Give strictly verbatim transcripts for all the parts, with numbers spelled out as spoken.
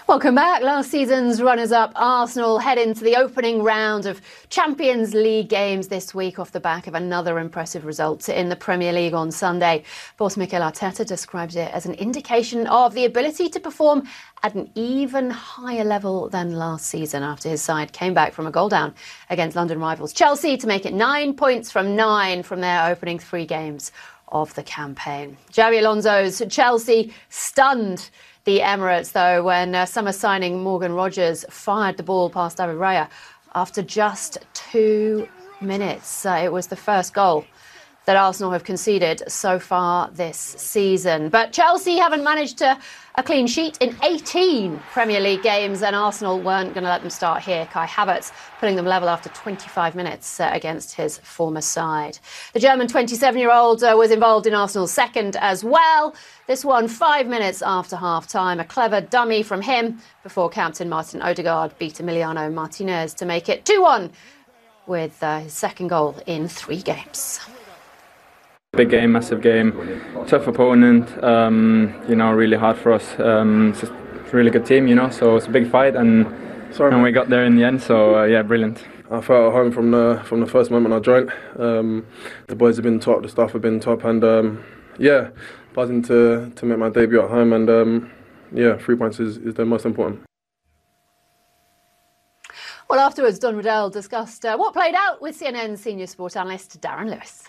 Welcome back. Last season's runners-up Arsenal head into the opening round of Champions League games this week off the back of another impressive result in the Premier League on Sunday. Boss Mikel Arteta described it as an indication of the ability to perform at an even higher level than last season after his side came back from a goal down against London rivals Chelsea to make it nine points from nine from their opening three games of the campaign. Xabi Alonso's Chelsea stunned the Emirates, though, when uh, summer signing Morgan Rogers fired the ball past David Raya after just two minutes. Uh, it was the first goal that Arsenal have conceded so far this season. But Chelsea haven't managed to a clean sheet in eighteen Premier League games, and Arsenal weren't going to let them start here. Kai Havertz putting them level after twenty-five minutes uh, against his former side. The German twenty-seven-year-old uh, was involved in Arsenal's second as well. This one five minutes after half-time. A clever dummy from him before captain Martin Odegaard beat Emiliano Martinez to make it two one with uh, his second goal in three games. Big game, massive game, tough opponent, um, you know, really hard for us. Um, it's a really good team, you know, so it's a big fight, and, Sorry, and we got there in the end, so uh, yeah, brilliant. I felt at home from the from the first moment I joined. Um, the boys have been top, the staff have been top, and um, yeah, buzzing to, to make my debut at home, and um, yeah, three points is, is the most important. Well, afterwards, Don Riddell discussed uh, what played out with C N N's senior sport analyst Darren Lewis.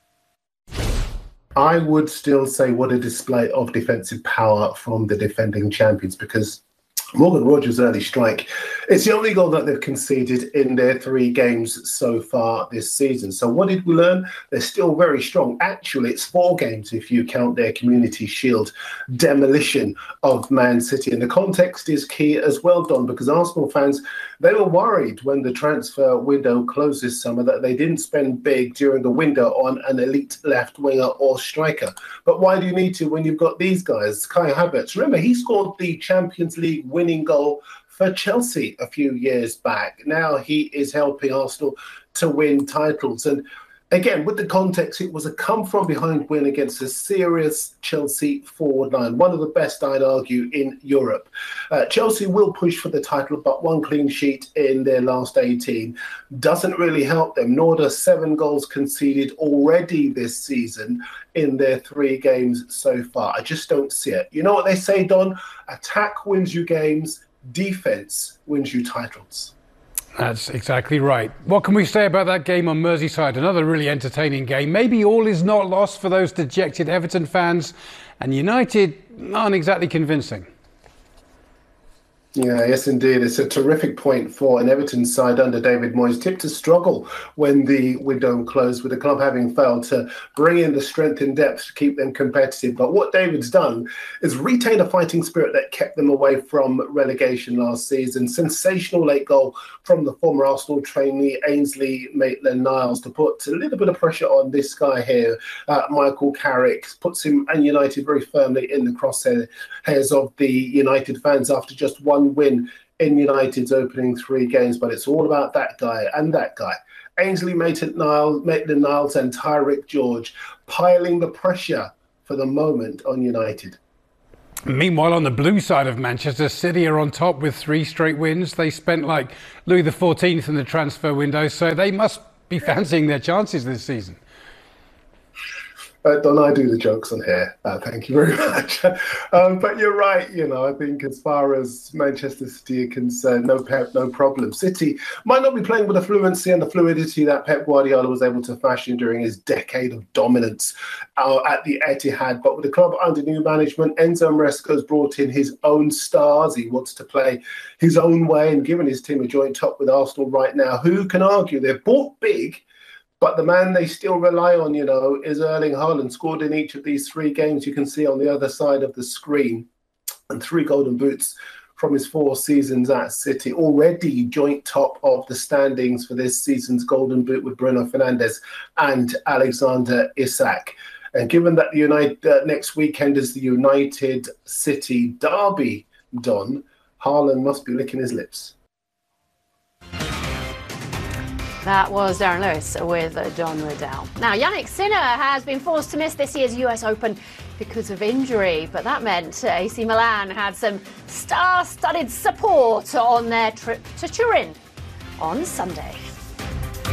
I would still say what a display of defensive power from the defending champions, because Morgan Rogers' early strike, it's the only goal that they've conceded in their three games so far this season. So what did we learn? They're still very strong. Actually, it's four games if you count their Community Shield demolition of Man City. And the context is key as well, Don, because Arsenal fans, they were worried when the transfer window closed this summer that they didn't spend big during the window on an elite left winger or striker. But why do you need to when you've got these guys? Kai Havertz, remember, he scored the Champions League winning goal for Chelsea a few years back. Now he is helping Arsenal to win titles. And again, with the context, it was a come-from-behind win against a serious Chelsea forward line, one of the best, I'd argue, in Europe. Uh, Chelsea will push for the title, but one clean sheet in their last eighteen doesn't really help them, nor does seven goals conceded already this season in their three games so far. I just don't see it. You know what they say, Don? Attack wins you games, defence wins you titles. That's exactly right. What can we say about that game on Merseyside? Another really entertaining game. Maybe all is not lost for those dejected Everton fans, and United aren't exactly convincing. Yeah, yes, indeed. It's a terrific point for an Everton side under David Moyes, tipped to struggle when the window closed, with the club having failed to bring in the strength and depth to keep them competitive. But what David's done is retain a fighting spirit that kept them away from relegation last season. Sensational late goal from the former Arsenal trainee Ainsley Maitland-Niles to put a little bit of pressure on this guy here, uh, Michael Carrick, puts him and United very firmly in the crosshairs of the United fans after just one win in United's opening three games. But it's all about that guy and that guy, Ainsley Maitland-Niles and Tyrick George, piling the pressure for the moment on United. Meanwhile, on the blue side of Manchester, City are on top with three straight wins. They spent like Louis the fourteenth in the transfer window, so they must be fancying their chances this season. Uh, Don, I do the jokes on here. Uh, thank you very much. um, but you're right. You know, I think as far as Manchester City are concerned, no Pep, no problem. City might not be playing with the fluency and the fluidity that Pep Guardiola was able to fashion during his decade of dominance uh, at the Etihad. But with the club under new management, Enzo Maresca's brought in his own stars. He wants to play his own way, and given his team a joint top with Arsenal right now, who can argue? They've bought big, but the man they still rely on, you know, is Erling Haaland. Scored in each of these three games you can see on the other side of the screen. And three golden boots from his four seasons at City. Already joint top of the standings for this season's golden boot with Bruno Fernandes and Alexander Isak. And given that the United uh, next weekend is the United City derby, Don, Haaland must be licking his lips. That was Darren Lewis with Don Riddell. Now, Yannick Sinner has been forced to miss this year's U S Open because of injury, but that meant A C Milan had some star-studded support on their trip to Turin on Sunday.